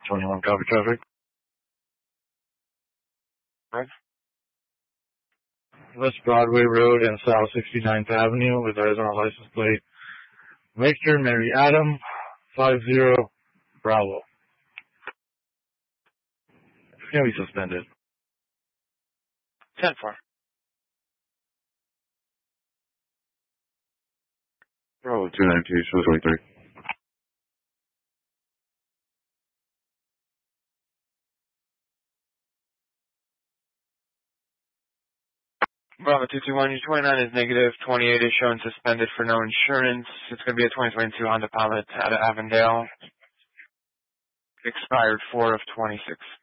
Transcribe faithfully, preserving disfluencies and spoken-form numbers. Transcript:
twenty-one copy traffic. Right. West Broadway Road and South sixty-ninth Avenue with horizontal license plate. Victor Mary Adam, five zero Bravo. It's going to be suspended. ten four. Bravo two nine two, shows twenty-three. Bravo two two one, your twenty-nine is negative, twenty-eight is shown suspended for no insurance. It's going to be a twenty twenty-two Honda Pilot out of Avondale. Expired four of twenty-six.